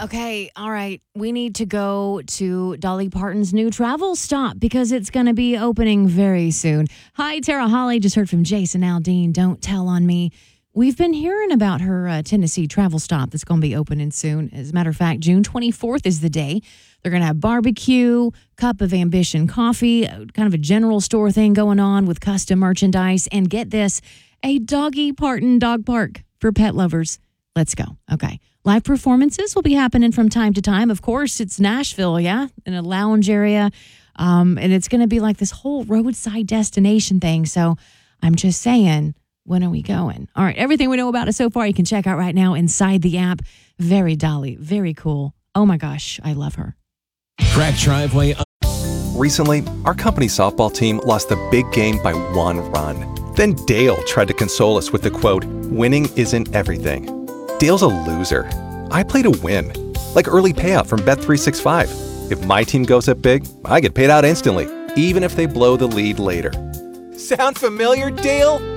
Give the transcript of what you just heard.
Okay, all right. We need to go to Dolly Parton's new travel stop because it's going to be opening very soon. Hi, Tara Holly. Just heard from Jason Aldean. Don't tell on me. We've been hearing about her Tennessee travel stop that's going to be opening soon. As a matter of fact, June 24th is the day. They're going to have barbecue, cup of ambition coffee, kind of a general store thing going on with custom merchandise. And get this, a Doggy Parton dog park for pet lovers. Let's go. Okay. Live performances will be happening from time to time. Of course, it's Nashville, yeah, in a lounge area. And it's going to be like this whole roadside destination thing. So I'm just saying, when are we going? All right. Everything we know about it so far, you can check out right now inside the app. Very Dolly. Very cool. Oh, my gosh. I love her. Track Driveway. Recently, our company softball team lost the big game by 1 run. Then Dale tried to console us with the quote, "Winning isn't everything." Dale's a loser. I play to win. Like early payout from Bet365. If my team goes up big, I get paid out instantly, even if they blow the lead later. Sound familiar, Dale?